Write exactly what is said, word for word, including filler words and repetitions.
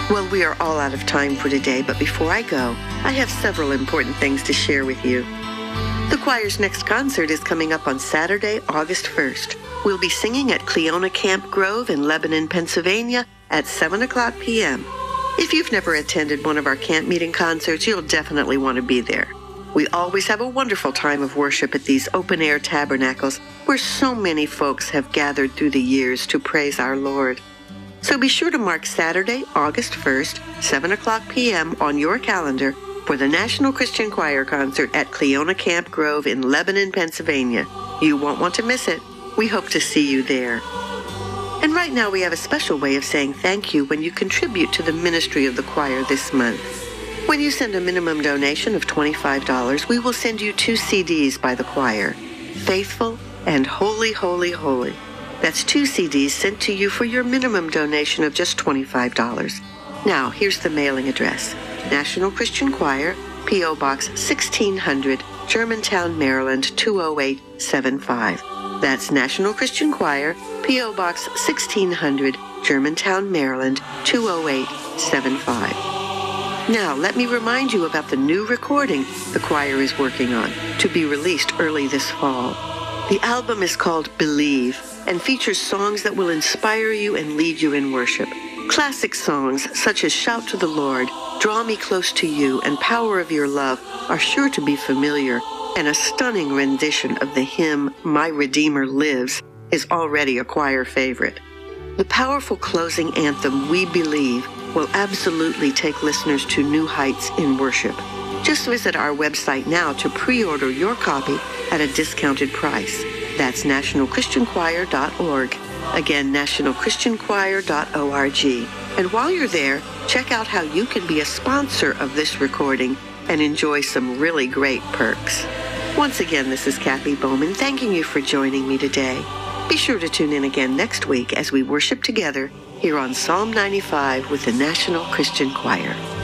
Well, we are all out of time for today, but before I go, I have several important things to share with you. The choir's next concert is coming up on Saturday, August first. We'll be singing at Cleona Camp Grove in Lebanon, Pennsylvania at seven o'clock p.m. If you've never attended one of our camp meeting concerts, you'll definitely want to be there. We always have a wonderful time of worship at these open-air tabernacles where so many folks have gathered through the years to praise our Lord. So be sure to mark Saturday, August first, seven o'clock p.m. on your calendar for the National Christian Choir concert at Cleona Camp Grove in Lebanon, Pennsylvania. You won't want to miss it. We hope to see you there. And right now we have a special way of saying thank you when you contribute to the ministry of the choir this month. When you send a minimum donation of twenty-five dollars, we will send you two C Ds by the choir, Faithful and Holy, Holy, Holy. That's two C Ds sent to you for your minimum donation of just twenty-five dollars. Now, here's the mailing address. National Christian Choir, P O. Box sixteen hundred, Germantown, Maryland, two oh eight seven five. That's National Christian Choir, P O. Box sixteen hundred, Germantown, Maryland, two oh eight seven five. Now, let me remind you about the new recording the choir is working on, to be released early this fall. The album is called Believe and features songs that will inspire you and lead you in worship. Classic songs such as Shout to the Lord, Draw Me Close to You, and Power of Your Love are sure to be familiar, and a stunning rendition of the hymn My Redeemer Lives is already a choir favorite. The powerful closing anthem, We Believe, will absolutely take listeners to new heights in worship. Just visit our website now to pre-order your copy at a discounted price. That's national christian choir dot org. Again, national christian choir dot org. And while you're there, check out how you can be a sponsor of this recording and enjoy some really great perks. Once again, this is Kathy Bowman thanking you for joining me today. Be sure to tune in again next week as we worship together here on Psalm ninety-five with the National Christian Choir.